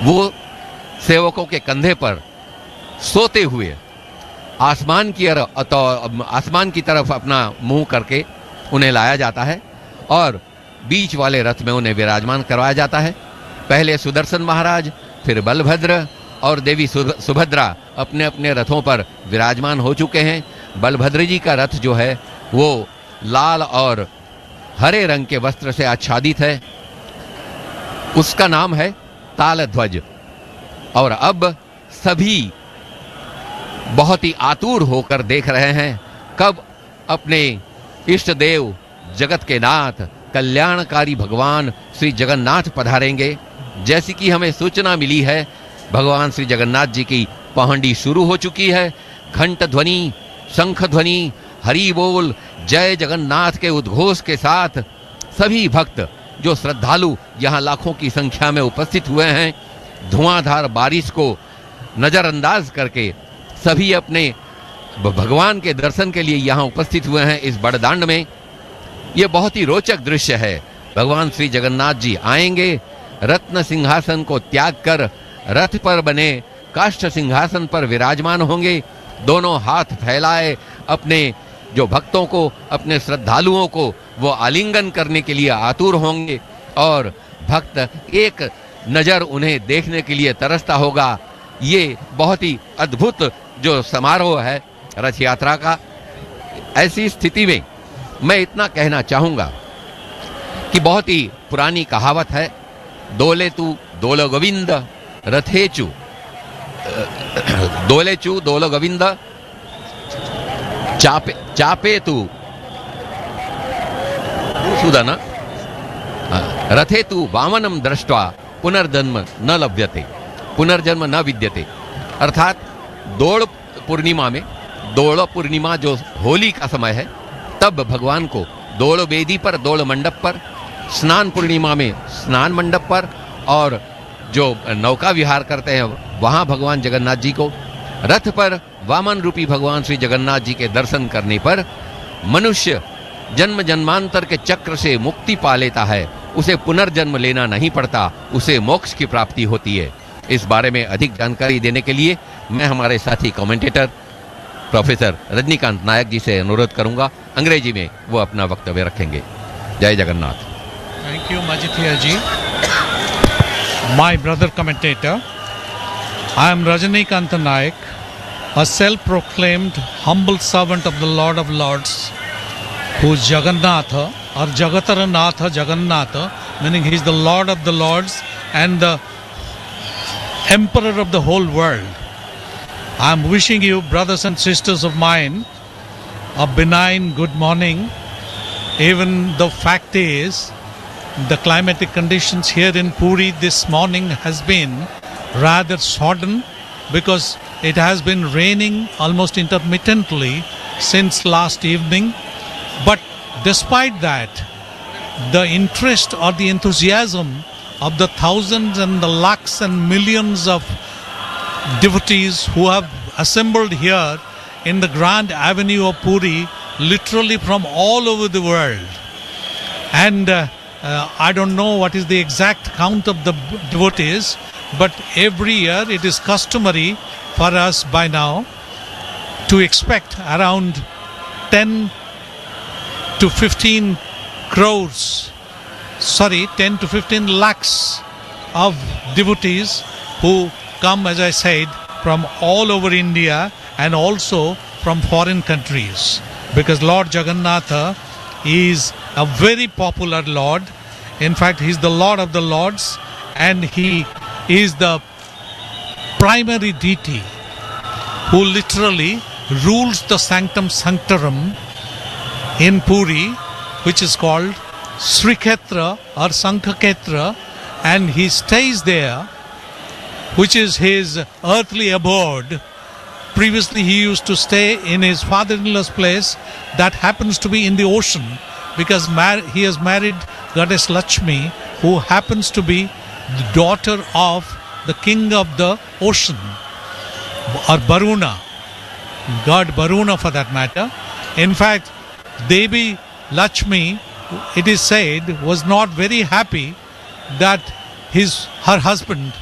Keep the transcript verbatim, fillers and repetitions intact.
वो सेवकों के कंधे पर सोते हुए आसमान की तो आसमान की तरफ अपना मुंह करके उन्हें लाया जाता है और बीच वाले रथ में उन्हें विराजमान करवाया जाता है। पहले सुदर्शन महाराज, फिर बलभद्र और देवी सुभद्रा अपने अपने रथों पर विराजमान हो चुके हैं। बलभद्र जी का रथ जो है वो लाल और हरे रंग के वस्त्र से आच्छादित है, उसका नाम है तालध्वज। और अब सभी बहुत ही आतुर होकर देख रहे हैं कब अपने इष्ट देव जगत के नाथ कल्याणकारी भगवान श्री जगन्नाथ पधारेंगे। जैसी कि हमें सूचना मिली है, भगवान श्री जगन्नाथ जी की पहंडी शुरू हो चुकी है। घंट ध्वनि, शंख ध्वनि, हरि बोल, जय जगन्नाथ के उद्घोष के साथ सभी भक्त जो श्रद्धालु यहाँ लाखों की संख्या में उपस्थित हुए हैं, धुआंधार बारिश को नजरअंदाज करके सभी अपने भगवान के दर्शन के लिए यहाँ उपस्थित हुए हैं इस बड़दांड में। ये बहुत ही रोचक दृश्य है। भगवान श्री जगन्नाथ जी आएंगे, रत्न सिंहासन को त्याग कर रथ पर बने काष्ठ सिंहासन पर विराजमान होंगे। दोनों हाथ फैलाए अपने जो भक्तों को, अपने श्रद्धालुओं को वो आलिंगन करने के लिए आतुर होंगे और भक्त एक नजर उन्हें देखने के लिए तरसता होगा। ये बहुत ही अद्भुत जो समारोह है रथ यात्रा का। ऐसी स्थिति में मैं इतना कहना चाहूंगा कि बहुत ही पुरानी कहावत है, दोले तू दोलो गोविंद रथेचु, दोले चू दोलो गोविंद चापे चापे तू सुदन रथे तू वामनम दृष्ट्वा पुनर्जन्म न लभ्यते, पुनर्जन्म न विद्यते। अर्थात दौड़ पूर्णिमा में, दौड़ पूर्णिमा जो होली का समय है, तब भगवान को दौड़ वेदी पर, दौड़ मंडप पर, स्नान पूर्णिमा में स्नान मंडप पर, और जो नौका विहार करते हैं वहां भगवान जगन्नाथ जी को, रथ पर वामन रूपी भगवान श्री जगन्नाथ जी के दर्शन करने पर मनुष्य जन्म जन्मांतर के चक्र से मुक्ति पा लेता है। उसे पुनर्जन्म लेना नहीं पड़ता, उसे मोक्ष की प्राप्ति होती है। इस बारे में अधिक जानकारी देने के लिए मैं हमारे साथी कमेंटेटर प्रोफेसर रजनीकांत नायक जी से अनुरोध करूंगा, अंग्रेजी में वो अपना वक्तव्य रखेंगे। जय Jagannath. Thank you Majithia ji. My brother commentator, I am Rajnikant Nayak, a self-proclaimed humble servant of the Lord of Lords, who is Jagannatha or Jagataranatha Jagannatha, meaning he is the Lord of the Lords and the Emperor of the whole world. I am wishing you, brothers and sisters of mine, a benign good morning. Even the fact is, the climatic conditions here in Puri this morning has been rather sodden because it has been raining almost intermittently since last evening. But despite that, the interest or the enthusiasm of the thousands and the lakhs and millions of devotees who have assembled here in the grand avenue of Puri, literally from all over the world. And uh, uh, I don't know what is the exact count of the devotees, but every year it is customary for us by now to expect around ten to fifteen crores, sorry, ten to fifteen lakhs of devotees who come, as I said, from all over India and also from foreign countries. Because Lord Jagannatha is a very popular Lord. In fact, he is the Lord of the Lords and he is the primary deity who literally rules the sanctum sanctorum in Puri, which is called Srikhetra or Sankhaketra, and he stays there, which is his earthly abode. Previously he used to stay in his father-in-law's place that happens to be in the ocean, because mar- he has married goddess Lakshmi, who happens to be the daughter of the king of the ocean, or Baruna, god Baruna for that matter. In fact, Devi Lakshmi, it is said, was not very happy that his her husband